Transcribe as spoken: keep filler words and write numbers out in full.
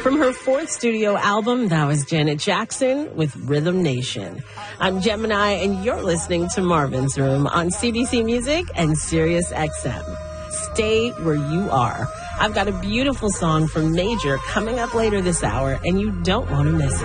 From her fourth studio album, that was Janet Jackson with Rhythm Nation. I'm Gemini, and you're listening to Marvin's Room on C B C Music and Sirius X M. Stay where you are. I've got a beautiful song from Major coming up later this hour, and you don't want to miss it.